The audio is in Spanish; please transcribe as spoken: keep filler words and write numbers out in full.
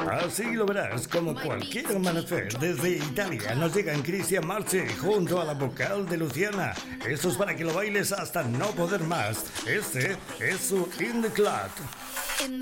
Así lo verás, como cualquier amanecer. Desde Italia nos llegan Cristian Marche junto a la vocal de Luciana. Esto es para que lo bailes hasta no poder más. Este es su In the Club.